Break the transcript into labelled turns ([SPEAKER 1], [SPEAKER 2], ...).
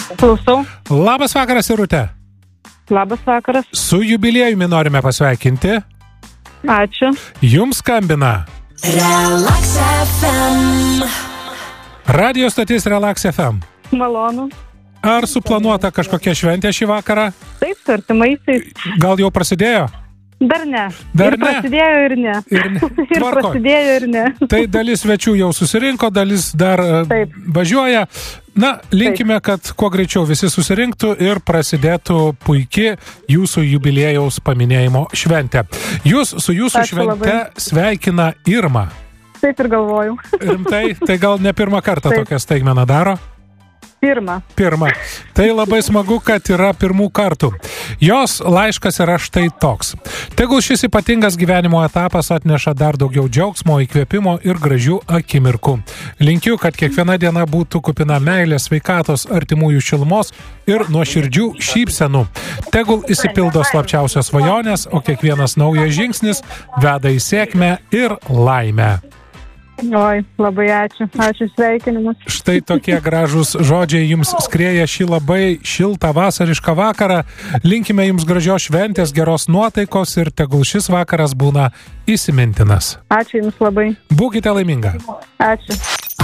[SPEAKER 1] Klausau.
[SPEAKER 2] Labas vakaras, Irutė.
[SPEAKER 1] Labas vakaras.
[SPEAKER 2] Su jubiliejumi norime pasveikinti.
[SPEAKER 1] Ačiū.
[SPEAKER 2] Jums skambina
[SPEAKER 3] Relax FM.
[SPEAKER 2] Radio stotis Relax FM.
[SPEAKER 1] Malonu.
[SPEAKER 2] Ar suplanuota kažkokia šventė šį vakarą?
[SPEAKER 1] Taip, su artimaisiais.
[SPEAKER 2] Gal jau prasidėjo?
[SPEAKER 1] Dar ne.
[SPEAKER 2] Dar
[SPEAKER 1] ir
[SPEAKER 2] ne?
[SPEAKER 1] Prasidėjo ir ne.
[SPEAKER 2] Ir ne.
[SPEAKER 1] Ir
[SPEAKER 2] Tvarkoj.
[SPEAKER 1] prasidėjo ir ne.
[SPEAKER 2] Tai dalis svečių jau susirinko, dalis dar
[SPEAKER 1] Taip.
[SPEAKER 2] važiuoja. Na, linkime, kad kuo greičiau visi susirinktų ir prasidėtų puiki jūsų jubiliejaus paminėjimo šventė. Jūs su jūsų
[SPEAKER 1] Ačiū
[SPEAKER 2] švente
[SPEAKER 1] labai.
[SPEAKER 2] sveikina Irma.
[SPEAKER 1] Taip ir galvojau.
[SPEAKER 2] Rimtai, tai gal ne pirmą kartą
[SPEAKER 1] Taip.
[SPEAKER 2] tokią staigmeną daro?
[SPEAKER 1] Pirma.
[SPEAKER 2] Pirma. Tai labai smagu, kad yra pirmų kartų. Jos laiškas yra štai toks. Tegul šis ypatingas gyvenimo etapas atneša dar daugiau džiaugsmo, įkvėpimo ir gražių akimirkų. Linkiu, kad kiekviena diena būtų kupina meilės, sveikatos, artimųjų šilumos ir nuoširdžių šypsenų. Tegul išsipildo slapčiausios svajonės, o kiekvienas naujas žingsnis veda į sėkmę ir laimę.
[SPEAKER 1] Oi, labai ačiū. Ačiū sveikinimus.
[SPEAKER 2] Štai tokie gražūs žodžiai jums skrieja šį labai šiltą vasarišką vakarą. Linkime jums gražios šventės, geros nuotaikos ir tegul šis vakaras būna įsimintinas.
[SPEAKER 1] Ačiū jums labai.
[SPEAKER 2] Būkite laiminga.
[SPEAKER 1] Ačiū.